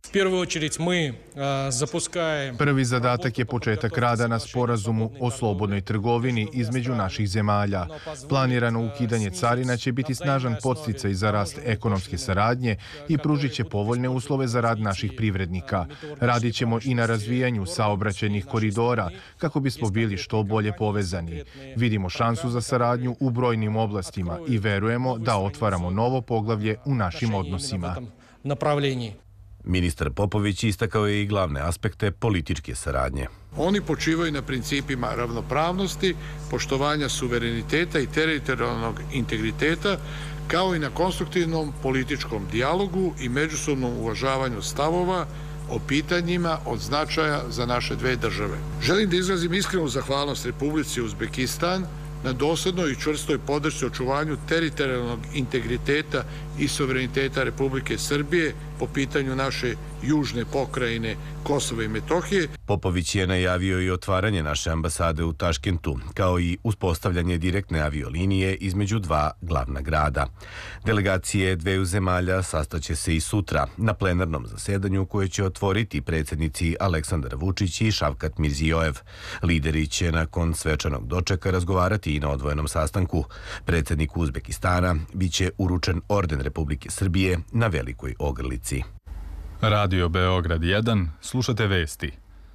Prvi zadatak je početak rada na sporazumu o slobodnoj trgovini između naših zemalja. Planirano ukidanje carina će biti snažan podsticaj za rast ekonomske saradnje i pružit će povoljne uslove za rad naših privrednika. Radit ćemo i na razvijanju saobraćajnih koridora kako bismo bili što bolje povezani. Vidimo šansu za saradnju u brojnim oblastima i verujemo da otvaramo novo poglavlje u našim odnosima. Ministar Popović istakao je i glavne aspekte političke saradnje. Oni počivaju na principima ravnopravnosti, poštovanja suvereniteta i teritorijalnog integriteta, kao i na konstruktivnom političkom dijalogu i međusobnom uvažavanju stavova o pitanjima od značaja za naše dve države. Želim da izrazim iskrenu zahvalnost Republici Uzbekistan na doslednoj i čvrstoj podršci očuvanju teritorijalnog integriteta i suvereniteta Republike Srbije po pitanju naše južne pokrajine Kosova i Metohije. Popović je najavio i otvaranje naše ambasade u Taškentu, kao i uspostavljanje direktne aviolinije između dva glavna grada. Delegacije dveju zemalja sastaće se i sutra na plenarnom zasedanju koje će otvoriti predsjednici Aleksandar Vučić i Šavkat Mirzijojev. Lideri će nakon svečanog dočeka razgovarati i na odvojenom sastanku. Predsjedniku Uzbekistana biće uručen orden Republike Srbije na Velikoj Ogrlici. Radio Beograd 1, slušate vesti.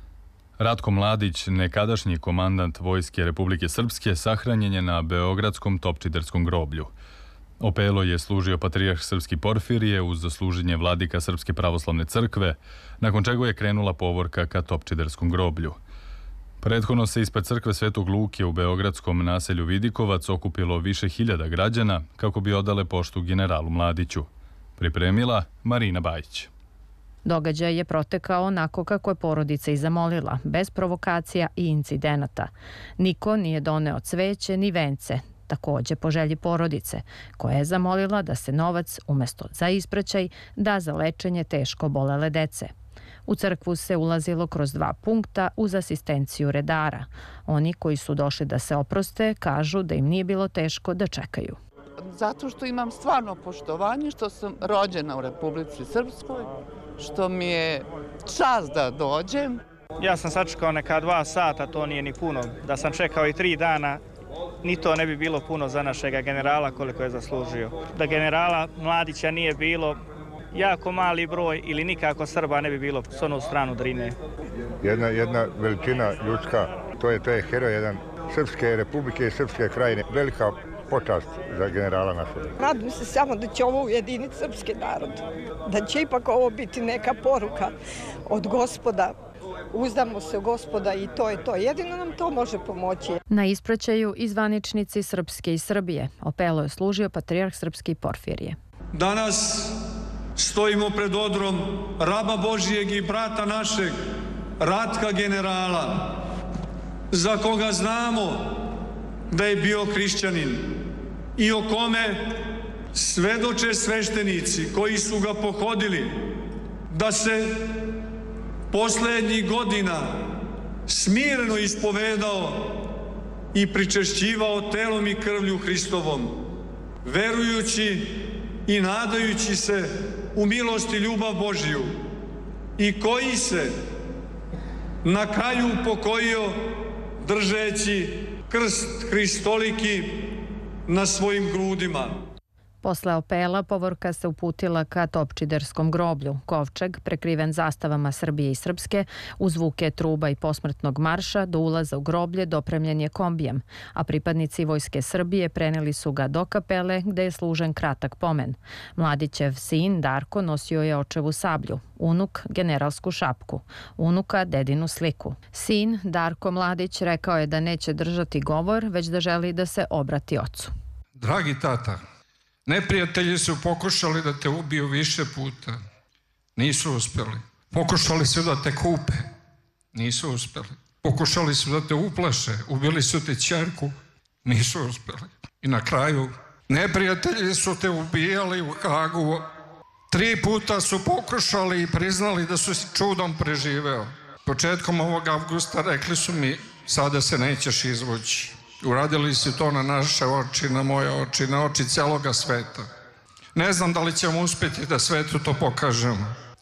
Ratko Mladić, nekadašnji komandant Vojske Republike Srpske, sahranjen je na Beogradskom Topčiderskom groblju. Opelo je služio patrijarh Srpski Porfirije uz služenje vladika Srpske pravoslavne crkve, nakon čega je krenula povorka ka Topčiderskom groblju. Prethodno se ispred crkve Svetog Luke u beogradskom naselju Vidikovac okupilo više hiljada građana kako bi odale poštu generalu Mladiću. Pripremila Marina Bajić. Događaj je protekao onako kako je porodica i zamolila, bez provokacija i incidenata. Niko nije doneo cveće ni vence, takođe po želji porodice, koja je zamolila da se novac, umesto za ispraćaj, da za lečenje teško bolele dece. U crkvu se ulazilo kroz 2 punkta uz asistenciju redara. Oni koji su došli da se oproste kažu da im nije bilo teško da čekaju. Zato što imam stvarno poštovanje, što sam rođena u Republici Srpskoj, što mi je čast da dođem. Ja sam sačekao neka 2 sata, to nije ni puno. Da sam čekao i 3 dana, ni to ne bi bilo puno za našega generala koliko je zaslužio. Da generala Mladića nije bilo, jako mali broj ili nikako Srba ne bi bilo s onu stranu Drine. Jedna veličina ljudska, to je heroj jedan Srpske republike i Srpske krajine. Velika počast za generala našeg. Radim se samo da će ovo ujediniti srpski narod. Da će ipak ovo biti neka poruka od Gospoda. Uzdamo se u Gospoda i to je to. Jedino nam to može pomoći. Na ispraćaju i zvaničnici Srpske i Srbije. Opelo je služio patrijarh Srpski Porfirije. Danas stojimo pred odrom raba Božijeg i brata našeg, Ratka generala, za koga znamo da je bio hrišćanin i o kome svedoče sveštenici koji su ga pohodili, da se poslednjih godina smireno ispovedao i pričešćivao telom i krvlju Hristovom, verujući i nadajući se u milost i ljubav Božiju, i koji se na kraju upokojio držeći krst Hristoliki na svojim grudima. Posle opela povorka se uputila ka Topčiderskom groblju. Kovčeg, prekriven zastavama Srbije i Srpske, uz zvuke truba i posmrtnog marša, do ulaza u groblje dopremljen je kombijem, a pripadnici Vojske Srbije preneli su ga do kapele gde je služen kratak pomen. Mladićev sin Darko nosio je očevu sablju, unuk generalsku šapku, unuka dedinu sliku. Sin Darko Mladić rekao je da neće držati govor, već da želi da se obrati ocu. Dragi tata, neprijatelji su pokušali da te ubiju više puta. Nisu uspjeli. Pokušali su da te kupe. Nisu uspjeli. Pokušali su da te uplaše. Ubili su te ćerku. Nisu uspjeli. I na kraju, neprijatelji su te ubijali u Hagu. 3 puta su pokušali i priznali da su čudom preživeo. Početkom ovog avgusta rekli su mi, sada se nećeš izvući. Uradili su to na naše oči, na moje oči, na oči cijeloga sveta. Ne znam da li ćemo uspjeti da svetu to pokažemo.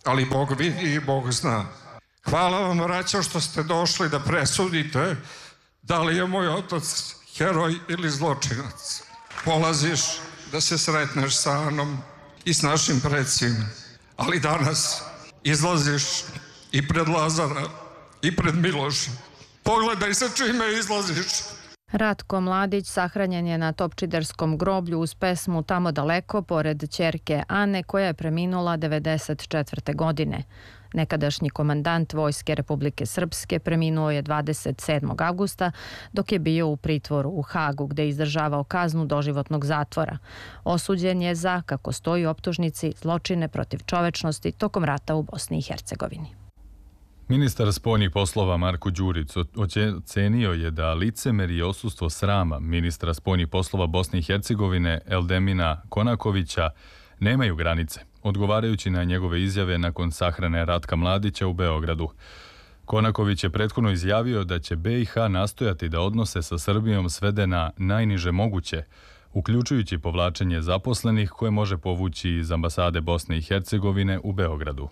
ali Bog vidi i Bog zna. Hvala vam, braćo, što ste došli da presudite da li je moj otac heroj ili zločinac. Polaziš da se sretneš sa Anom i s našim predsima, ali danas izlaziš i pred Lazara i pred Miloša. Pogledaj sa čime izlaziš. Ratko Mladić sahranjen je na Topčiderskom groblju uz pesmu Tamo daleko pored ćerke Ane koja je preminula 1994. godine. Nekadašnji komandant Vojske Republike Srpske preminuo je 27. avgusta dok je bio u pritvoru u Hagu gde je izdržavao kaznu doživotnog zatvora. Osuđen je za, kako stoji u optužnici, zločine protiv čovečnosti tokom rata u Bosni i Hercegovini. Ministar spoljnih poslova Marko Đurić ocenio je da licemer i odsustvo srama ministra spoljnih poslova Bosne i Hercegovine Eldemina Konakovića nemaju granice, odgovarajući na njegove izjave nakon sahrane Ratka Mladića u Beogradu. Konaković je prethodno izjavio da će BiH nastojati da odnose sa Srbijom svede na najniže moguće, uključujući povlačenje zaposlenih koje može povući iz ambasade Bosne i Hercegovine u Beogradu.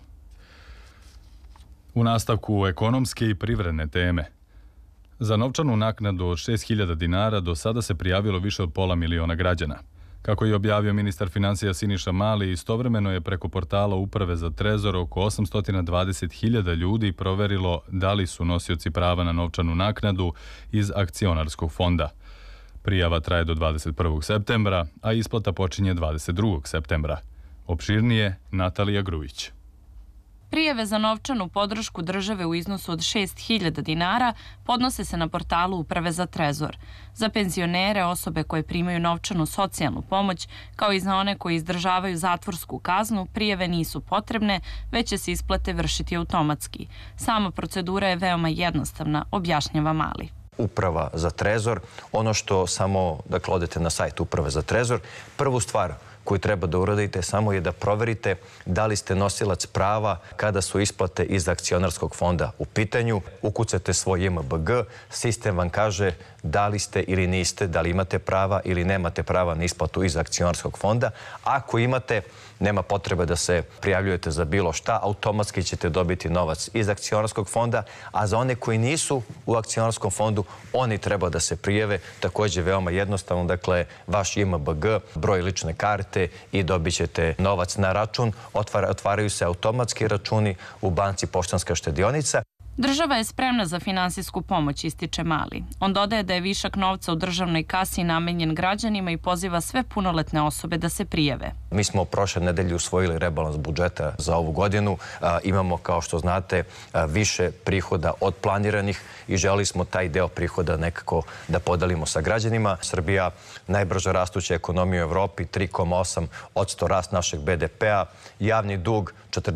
U nastavku ekonomske i privredne teme. Za novčanu naknadu od 6.000 dinara do sada se prijavilo više od 500.000 građana. Kako je objavio ministar financija Siniša Mali, istovremeno je preko portala Uprave za trezor oko 820.000 ljudi proverilo da li su nosioci prava na novčanu naknadu iz akcionarskog fonda. Prijava traje do 21. septembra, a isplata počinje 22. septembra. Opširnije Natalija Grujić. Prijave za novčanu podršku države u iznosu od 6.000 dinara podnose se na portalu Uprave za trezor. Za penzionere, osobe koje primaju novčanu socijalnu pomoć, kao i za one koji izdržavaju zatvorsku kaznu, prijave nisu potrebne, već će se isplate vršiti automatski. Sama procedura je veoma jednostavna, objašnjava Mali. Uprava za trezor, ono što samo, dakle, odete na sajt Uprave za trezor, prvu stvar koju treba da uradite samo je da proverite da li ste nosilac prava kada su isplate iz akcionarskog fonda u pitanju. Ukucate svoj JMBG, sistem vam kaže da li ste ili niste, da li imate prava ili nemate prava na isplatu iz akcionarskog fonda. Ako imate, nema potrebe da se prijavljujete za bilo šta, automatski ćete dobiti novac iz akcionarskog fonda, a za one koji nisu u akcionarskom fondu, oni treba da se prijave, također veoma jednostavno, dakle, vaš JMBG, broj lične karte i dobit ćete novac na račun. Otvaraju se automatski računi u banci Poštanska štedionica. Država je spremna za finansijsku pomoć, ističe Mali. On dodaje da je višak novca u državnoj kasi namenjen građanima i poziva sve punoletne osobe da se prijave. Mi smo prošle nedelje usvojili rebalans budžeta za ovu godinu. Imamo, kao što znate, više prihoda od planiranih i želi smo taj deo prihoda nekako da podelimo sa građanima. Srbija, najbrže rastuća ekonomija u Evropi, 3,8% rast našeg BDP-a, javni dug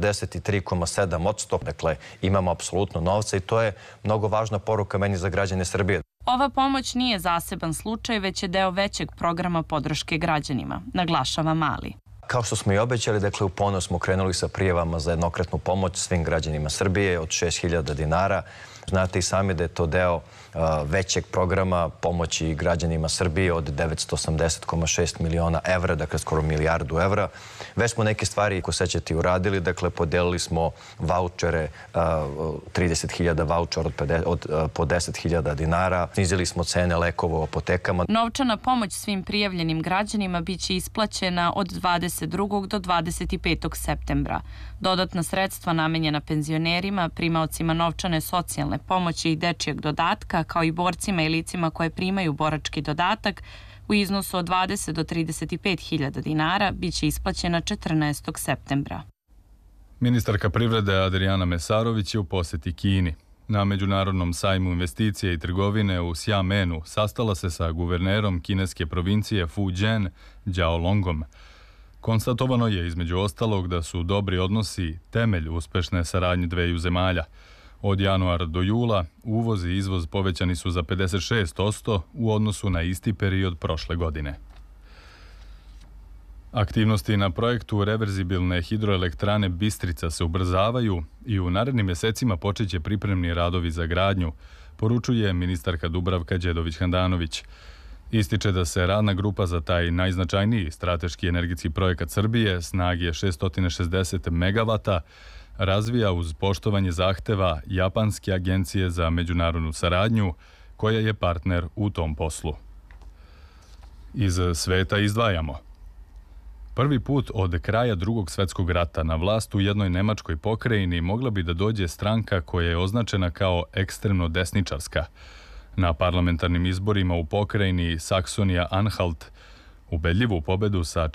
43,7%. Dakle, imamo apsolutno novca i to je mnogo važna poruka meni za građane Srbije. Ova pomoć nije zaseban slučaj, već je deo većeg programa podrške građanima, naglašava Mali. Kao što smo i obećali, dakle, u ponos smo krenuli sa prijavama za jednokratnu pomoć svim građanima Srbije od 6.000 dinara. Znate i sami da je to deo većeg programa pomoći građanima Srbije od 980,6 miliona evra, dakle skoro milijardu evra. Već smo neke stvari, ako sećate, uradili, dakle podelili smo vaučere, 30.000 vaučera po 10.000 dinara, snizili smo cene lekova u apotekama. Novčana pomoć svim prijavljenim građanima biće isplaćena od 22. do 25. septembra. Dodatna sredstva namenjena penzionerima, primaocima novčane socijalne pomoći i dečijeg dodatka, kao i borcima i licima koje primaju borački dodatak, u iznosu od 20 do 35.000 dinara biće isplaćena 14. septembra. Ministarka privrede Adriana Mesarović je u poseti Kini. Na Međunarodnom sajmu investicije i trgovine u Xiamenu sastala se sa guvernerom kineske provincije Fujian, Jiaolongom. Konstatovano je između ostalog da su dobri odnosi temelj uspešne saradnje dveju zemalja. Od januara do jula uvoz i izvoz povećani su za 56% u odnosu na isti period prošle godine. Aktivnosti na projektu reverzibilne hidroelektrane Bistrica se ubrzavaju i u narednim mjesecima počeće pripremni radovi za gradnju, poručuje ministarka Dubravka Đedović-Handanović. Ističe da se radna grupa za taj najznačajniji strateški energetski projekat Srbije snage 660 megavata razvija uz poštovanje zahteva Japanske agencije za međunarodnu saradnju, koja je partner u tom poslu. Iz sveta izdvajamo. Prvi put od kraja Drugog svjetskog rata na vlast u jednoj nemačkoj pokrajini mogla bi da dođe stranka koja je označena kao ekstremno desničarska. Na parlamentarnim izborima u pokrajini Saksonija-Anhalt ubedljivu pobedu sa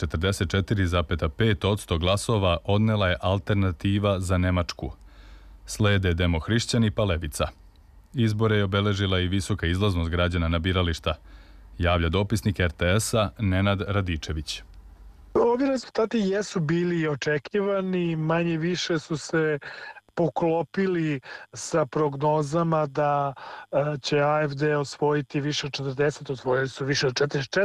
44,5% glasova odnela je Alternativa za Nemačku. Slede demohrišćani pa levica. Izbore je obeležila i visoka izlaznost građana na birališta, javlja dopisnik RTS-a Nenad Radičević. Ovi rezultati jesu bili očekivani, manje više su se poklopili sa prognozama da će AfD osvojiti više od 40, osvojili su više od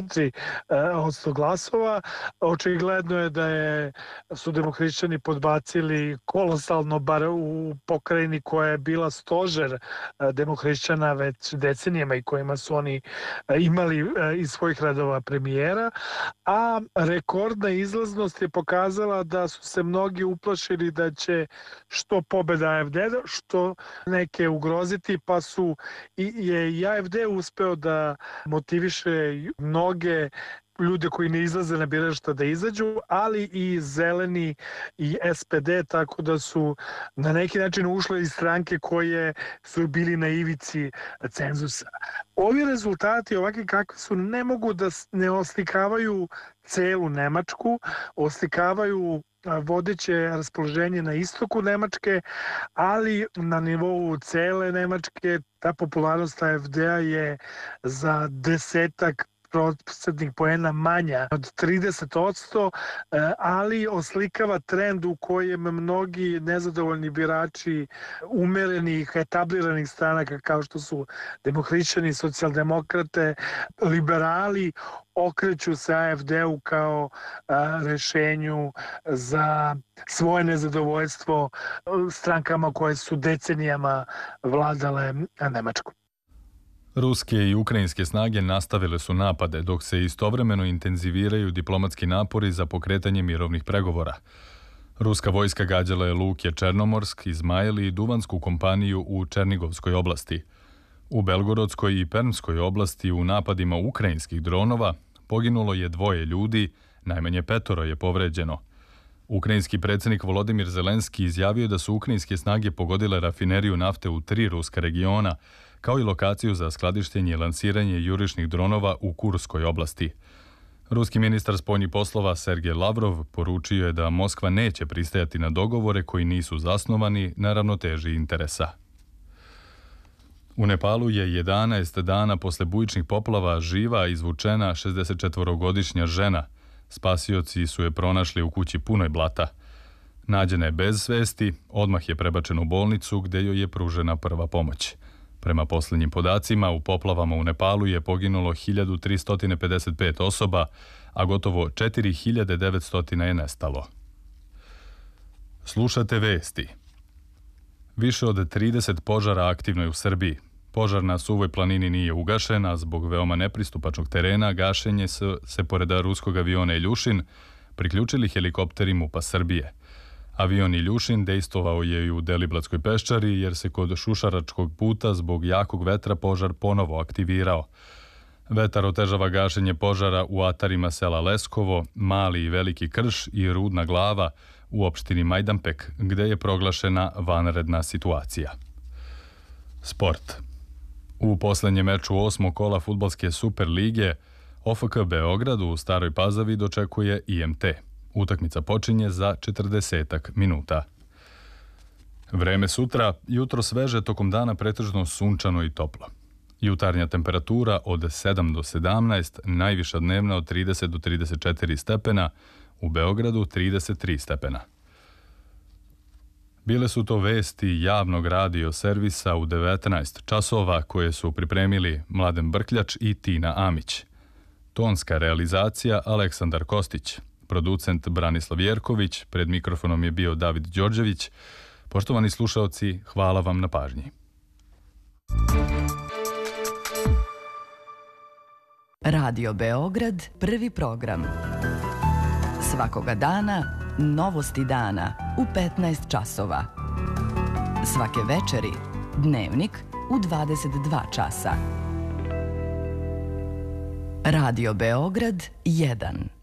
44% glasova. Očigledno je da su demohrišćani podbacili kolosalno, bar u pokrajini koja je bila stožer demohrišćana već decenijama i kojima su oni imali iz svojih redova premijera, a rekordna izlaznost je pokazala da su se mnogi uplašili da će što pobeda AfD, što neke ugroziti, pa je i AfD uspeo da motiviše mnoge ljude koji ne izlaze na birališta da izađu, ali i Zeleni i SPD, tako da su na neki način ušle iz stranke koje su bili na ivici cenzusa. Ovi rezultati, ovakvi kakvi su, ne mogu da ne oslikavaju celu Nemačku, oslikavaju vodeće raspoloženje na istoku Nemačke, ali na nivou cele Nemačke ta popularnost AfD-a je za 10% poena manja od 30%, ali oslikava trend u kojem mnogi nezadovoljni birači umerenih, etabliranih stranaka kao što su demohrišćani, socijaldemokrate, liberali, okreću se AfD-u kao rešenju za svoje nezadovoljstvo strankama koje su decenijama vladale Nemačkom. Ruske i ukrajinske snage nastavile su napade, dok se istovremeno intenziviraju diplomatski napori za pokretanje mirovnih pregovora. Ruska vojska gađala je luke Černomorsk, Izmail i Duvansku kompaniju u Černigovskoj oblasti. U Belgorodskoj i Permskoj oblasti u napadima ukrajinskih dronova poginulo je 2 ljudi, najmanje 5 je povređeno. Ukrajinski predsjednik Volodimir Zelenski izjavio da su ukrajinske snage pogodile rafineriju nafte u 3 ruska regiona, kao i lokaciju za skladištenje i lansiranje jurišnih dronova u Kurskoj oblasti. Ruski ministar spoljnih poslova Sergej Lavrov poručio je da Moskva neće pristajati na dogovore koji nisu zasnovani na ravnoteži interesa. U Nepalu je 11 dana posle bujičnih poplava živa izvučena 64-godišnja žena. Spasioci su je pronašli u kući punoj blata. Nađena je bez svesti, odmah je prebačena u bolnicu gde joj je pružena prva pomoć. Prema posljednjim podacima, u poplavama u Nepalu je poginulo 1355 osoba, a gotovo 4900 je nestalo. Slušate vesti. Više od 30 požara aktivno je u Srbiji. Požar na Suvoj planini nije ugašen, a zbog veoma nepristupačnog terena gašenje se pored ruskog aviona Iljušin priključili helikopteri MUP-a Srbije. Avion Iljušin dejstvovao je i u Deliblatskoj peščari jer se kod Šušaračkog puta zbog jakog vetra požar ponovo aktivirao. Vetar otežava gašenje požara u atarima sela Leskovo, Mali i Veliki Krš i Rudna Glava u opštini Majdanpek, gde je proglašena vanredna situacija. Sport. U poslednjem meču 8. kola fudbalske Super lige OFK Beograd u Staroj Pazovi dočekuje IMT. Utakmica počinje za 40 minuta. Vreme sutra, jutro sveže, tokom dana pretežno sunčano i toplo. Jutarnja temperatura od 7 do 17, najviša dnevna od 30 do 34 stepena, u Beogradu 33 stepena. Bile su to vesti javnog radio servisa u 19 časova koje su pripremili Mladen Brkljač i Tina Amić. Tonska realizacija Aleksandar Kostić. Producent Branislav Jerković, pred mikrofonom je bio David Đorđević. Poštovani slušaoci, hvala vam na pažnji. Radio Beograd, prvi program. Svakoga dana Novosti dana u 15 časova. Svake večeri Dnevnik u 22 časa. Radio Beograd 1.